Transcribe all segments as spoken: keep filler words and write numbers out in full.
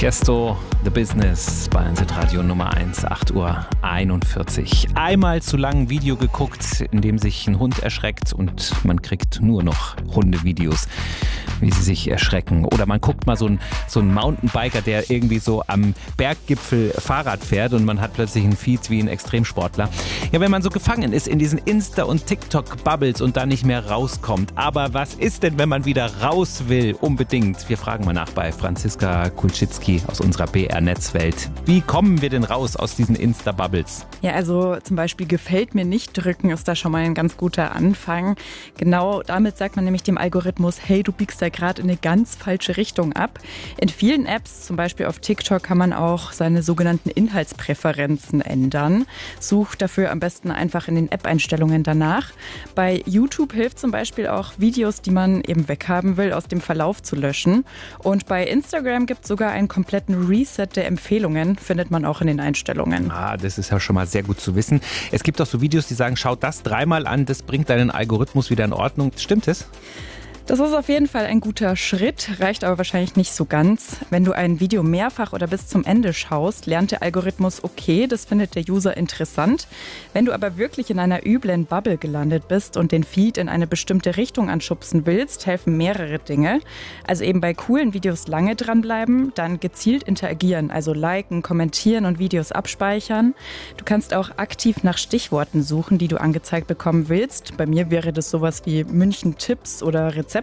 Tiesto, The Business bei N Z Radio Nummer eins, acht Uhr einundvierzig. Einmal zu lang ein Video geguckt, in dem sich ein Hund erschreckt und man kriegt nur noch Hundevideos, wie sie sich erschrecken. Oder man guckt mal so einen so einen Mountainbiker, der irgendwie so am Berggipfel Fahrrad fährt und man hat plötzlich einen Feed wie ein Extremsportler. Ja, wenn man so gefangen ist in diesen Insta- und TikTok-Bubbles und da nicht mehr rauskommt. Aber was ist denn, wenn man wieder raus will? Unbedingt. Wir fragen mal nach bei Franziska Kulczycki aus unserer B R-Netzwelt. Wie kommen wir denn raus aus diesen Insta-Bubbles? Ja, also zum Beispiel gefällt mir nicht drücken ist da schon mal ein ganz guter Anfang. Genau damit sagt man nämlich dem Algorithmus, hey, du biegst da gerade in eine ganz falsche Richtung ab. In vielen Apps, zum Beispiel auf TikTok, kann man auch seine sogenannten Inhaltspräferenzen ändern. Such dafür am besten einfach in den App-Einstellungen danach. Bei YouTube hilft zum Beispiel auch, Videos, die man eben weghaben will, aus dem Verlauf zu löschen. Und bei Instagram gibt es sogar einen kompletten Reset der Empfehlungen, findet man auch in den Einstellungen. Ah, das ist ja schon mal sehr gut zu wissen. Es gibt auch so Videos, die sagen, schau das dreimal an, das bringt deinen Algorithmus wieder in Ordnung. Stimmt es? Das ist auf jeden Fall ein guter Schritt, reicht aber wahrscheinlich nicht so ganz. Wenn du ein Video mehrfach oder bis zum Ende schaust, lernt der Algorithmus, okay, das findet der User interessant. Wenn du aber wirklich in einer üblen Bubble gelandet bist und den Feed in eine bestimmte Richtung anschubsen willst, helfen mehrere Dinge. Also eben bei coolen Videos lange dranbleiben, dann gezielt interagieren, also liken, kommentieren und Videos abspeichern. Du kannst auch aktiv nach Stichworten suchen, die du angezeigt bekommen willst. Bei mir wäre das sowas wie München-Tipps oder Rezepte.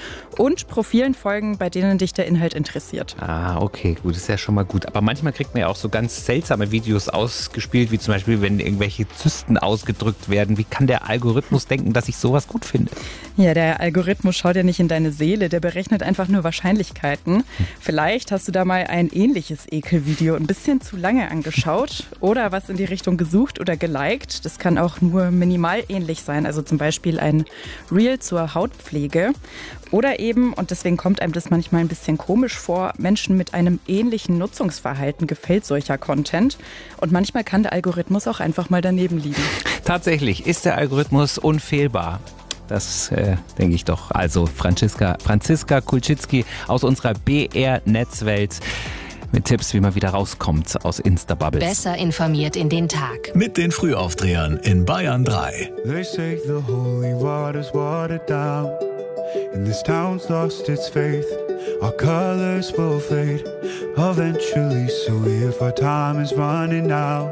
Und Profilen folgen, bei denen dich der Inhalt interessiert. Ah, okay, gut, das ist ja schon mal gut. Aber manchmal kriegt man ja auch so ganz seltsame Videos ausgespielt, wie zum Beispiel, wenn irgendwelche Zysten ausgedrückt werden. Wie kann der Algorithmus denken, dass ich sowas gut finde? Ja, der Algorithmus schaut ja nicht in deine Seele, der berechnet einfach nur Wahrscheinlichkeiten. Hm. Vielleicht hast du da mal ein ähnliches Ekelvideo ein bisschen zu lange angeschaut oder was in die Richtung gesucht oder geliked. Das kann auch nur minimal ähnlich sein, also zum Beispiel ein Reel zur Hautpflege. Oder eben, und deswegen kommt einem das manchmal ein bisschen komisch vor, Menschen mit einem ähnlichen Nutzungsverhalten gefällt solcher Content. Und manchmal kann der Algorithmus auch einfach mal daneben liegen. Tatsächlich ist der Algorithmus unfehlbar. Das äh, denke ich doch. Also Franziska, Franziska Kulczycki aus unserer B R-Netzwelt mit Tipps, wie man wieder rauskommt aus Insta-Bubbles. Besser informiert in den Tag. Mit den Frühaufdrehern in Bayern drei. They say the holy water's watered down, and this town's lost its faith. Our colors will fade eventually, so if our time is running out,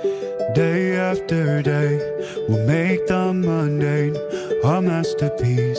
day after day, we'll make the mundane our masterpiece.